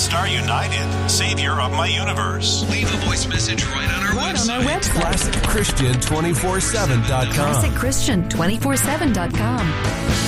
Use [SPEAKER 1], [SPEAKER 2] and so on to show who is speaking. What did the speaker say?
[SPEAKER 1] Star United, Savior of my universe.
[SPEAKER 2] Leave a voice message right on our website.
[SPEAKER 3] ClassicChristian247.com.
[SPEAKER 4] ClassicChristian247.com.